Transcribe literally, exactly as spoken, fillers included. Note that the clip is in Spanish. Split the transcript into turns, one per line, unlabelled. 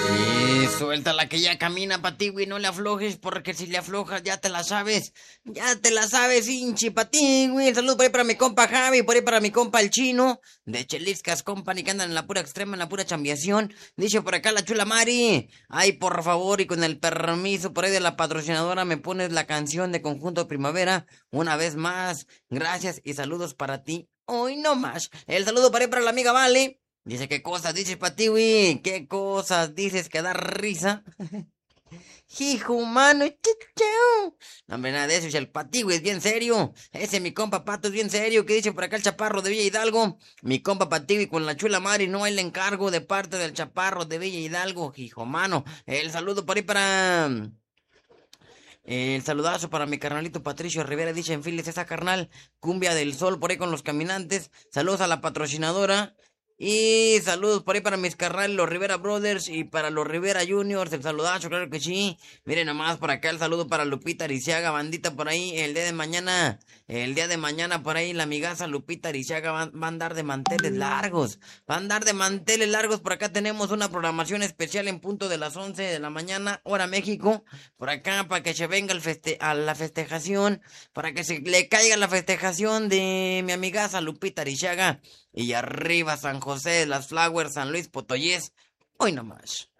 Y suéltala que ya camina pa' ti, güey, no le aflojes, porque si le aflojas ya te la sabes. Ya te la sabes, hinchi pa' ti, güey. Saludos por ahí para mi compa Javi, por ahí para mi compa el chino, de Cheliscas Company, que andan en la pura extrema, en la pura chambiación. Dice por acá la chula Mari. Ay, por favor, y con el permiso por ahí de la patrocinadora, me pones la canción de Conjunto Primavera una vez más. Gracias y saludos para ti. Hoy no más. El saludo por ahí para la amiga Vale. Dice, ¿qué cosas dices, Patiwi? ¿Qué cosas dices que da risa? Hijo humano, chichao. No, hombre, nada de eso, y el Patiwi es bien serio. Ese mi compa Pato es bien serio. ¿Qué dice por acá el chaparro de Villa Hidalgo? Mi compa Patiwi con la chula Mari, no hay le encargo de parte del chaparro de Villa Hidalgo. Hijo mano, el saludo por ahí para... El saludazo para mi carnalito Patricio Rivera, dice en files esa carnal, cumbia del sol por ahí con los caminantes. Saludos a la patrocinadora. Y saludos por ahí para mis carnales, los Rivera Brothers y para los Rivera Juniors. El saludazo, claro que sí. Miren nomás por acá el saludo para Lupita Ariciaga, bandita por ahí. El día de mañana, el día de mañana por ahí la amigaza Lupita Ariciaga va, va a andar de manteles largos. Va a andar de manteles largos. Por acá tenemos una programación especial en punto de las once de la mañana, hora México. Por acá para que se venga el feste a la festejación, para que se le caiga la festejación de mi amigaza Lupita Ariciaga. Y arriba San José de las Flowers, San Luis Potoyés. Hoy nomás.